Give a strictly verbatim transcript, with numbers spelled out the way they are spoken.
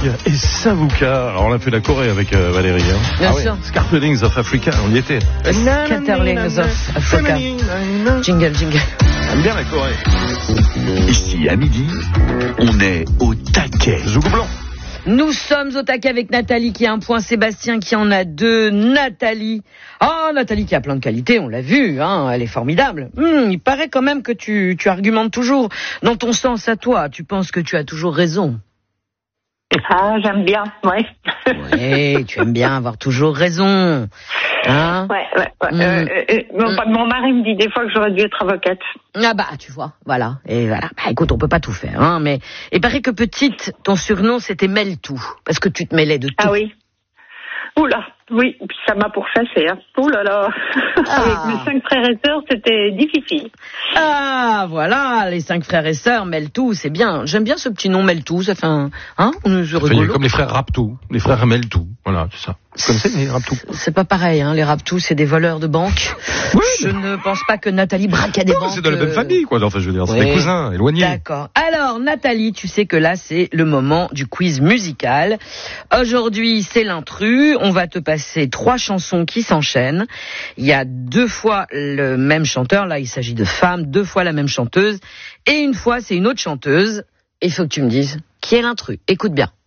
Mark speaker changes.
Speaker 1: et Savuka. Alors on a fait la Corée avec euh, Valérie. Hein.
Speaker 2: Bien
Speaker 1: ah
Speaker 2: sûr.
Speaker 1: Oui. Scatterlings of Africa, on y était.
Speaker 2: Scatterlings of Africa. Jingle, jingle.
Speaker 1: J'aime bien la Corée.
Speaker 3: Ici, à midi, on est au taquet.
Speaker 1: Zougou blanc.
Speaker 2: Nous sommes au taquet avec Nathalie qui a un point, Sébastien qui en a deux. Nathalie. Oh, Nathalie qui a plein de qualités, on l'a vu, hein, elle est formidable. Hum, il paraît quand même que tu, tu argumentes toujours dans ton sens à toi. Tu penses que tu as toujours raison.
Speaker 4: Ah, j'aime bien, ouais.
Speaker 2: Oui, tu aimes bien avoir toujours raison. Hein?
Speaker 4: Ouais, ouais, ouais.
Speaker 2: Mmh.
Speaker 4: Euh, euh, mon, mmh. mon mari me dit des fois que j'aurais dû être avocate.
Speaker 2: Ah bah, tu vois, voilà. Et voilà. Bah écoute, on peut pas tout faire, hein, mais il paraît que petite, ton surnom c'était Mêle-tout, parce que tu te mêlais de tout.
Speaker 4: Ah oui. Oula, oui, puis ça m'a pourchassé, hein. Ouh là là. Ah. Avec mes cinq frères et sœurs, c'était difficile.
Speaker 2: Ah, voilà, les cinq frères et sœurs, Mêle-tout, c'est bien. J'aime bien ce petit nom Mêle-tout, ça fait un, hein, on est rigolo.
Speaker 1: Comme les frères Raptou, les frères Mêle-tout, voilà, c'est ça. Vous connaissez les Raptou?
Speaker 2: C'est pas pareil, hein, les Raptou, c'est des voleurs de banque. Oui. Je ne pense pas que Nathalie braque à des
Speaker 1: non,
Speaker 2: banques.
Speaker 1: C'est de la même famille, quoi, enfin, je veux dire, oui. C'est des cousins, éloignés.
Speaker 2: D'accord. Alors, Nathalie, tu sais que là, c'est le moment du quiz musical. Aujourd'hui, c'est l'intrus. On va te passer trois chansons qui s'enchaînent. Il y a deux fois le même chanteur. Là, il s'agit de femmes, deux fois la même chanteuse. Et une fois, c'est une autre chanteuse. Et il faut que tu me dises qui est l'intrus. Écoute bien.